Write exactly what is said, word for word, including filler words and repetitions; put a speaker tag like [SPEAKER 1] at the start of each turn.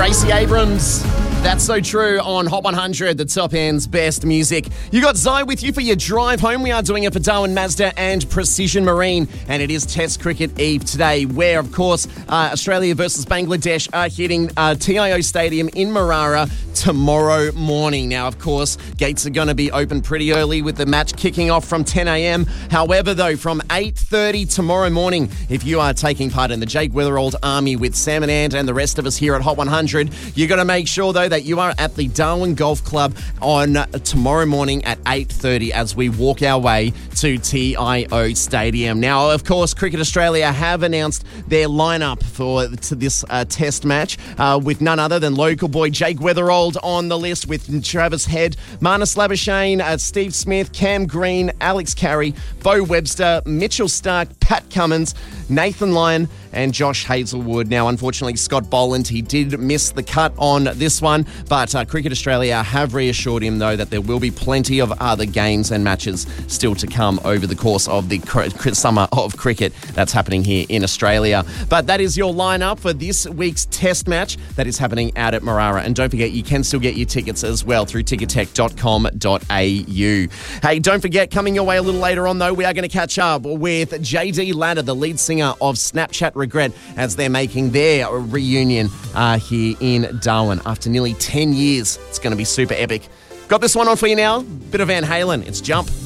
[SPEAKER 1] Gracie Abrams. That's so true on Hot one hundred, the top end's best music. You got Zai with you for your drive home. We are doing it for Darwin Mazda and Precision Marine, and it is Test Cricket Eve today, where, of course, uh, Australia versus Bangladesh are hitting uh, T I O Stadium in Marara tomorrow morning. Now, of course, gates are going to be open pretty early with the match kicking off from ten a.m. However, though, from eight thirty tomorrow morning, if you are taking part in the Jake Weatherald Army with Sam and Ant and the rest of us here at Hot one hundred, you're going to make sure, though, that you are at the Darwin Golf Club on tomorrow morning at eight thirty as we walk our way to T I O Stadium. Now, of course, Cricket Australia have announced their lineup for to this uh, test match uh, with none other than local boy Jake Weatherald on the list, with Travis Head, Marnus Labuschagne, uh, Steve Smith, Cam Green, Alex Carey, Bo Webster, Mitchell Stark, Pat Cummins, Nathan Lyon and Josh Hazelwood. Now, unfortunately, Scott Boland, he did miss the cut on this one, but uh, Cricket Australia have reassured him, though, that there will be plenty of other games and matches still to come over the course of the cr- summer of cricket that's happening here in Australia. But that is your lineup for this week's test match that is happening out at Marara. And don't forget, you can still get your tickets as well through tickettech dot com dot a u. Hey, don't forget, coming your way a little later on, though, we are going to catch up with J D Ladder, the lead singer of Snapchat Regret, as they're making their reunion uh, here in Darwin after nearly ten years. It's going to be super epic. Got this one on for you now. Bit of Van Halen. It's Jump.